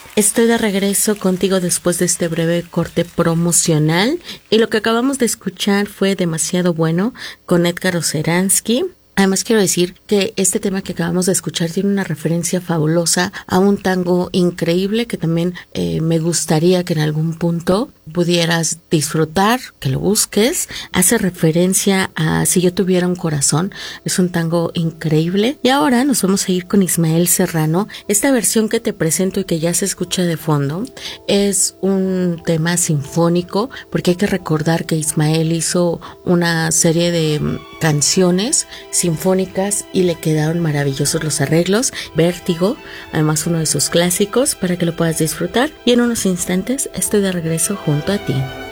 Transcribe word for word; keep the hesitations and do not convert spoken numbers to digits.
Estoy de regreso contigo después de este breve corte promocional y lo que acabamos de escuchar fue Demasiado Bueno con Edgar Oceransky. Además quiero decir que este tema que acabamos de escuchar tiene una referencia fabulosa a un tango increíble que también eh, me gustaría que en algún punto pudieras disfrutar, que lo busques. Hace referencia a Si yo tuviera un corazón, es un tango increíble. Y ahora nos vamos a ir con Ismael Serrano. Esta versión que te presento y que ya se escucha de fondo es un tema sinfónico, porque hay que recordar que Ismael hizo una serie de canciones sinfónicas y le quedaron maravillosos los arreglos. Vértigo, además uno de sus clásicos, para que lo puedas disfrutar. Y en unos instantes estoy de regreso junto a ti.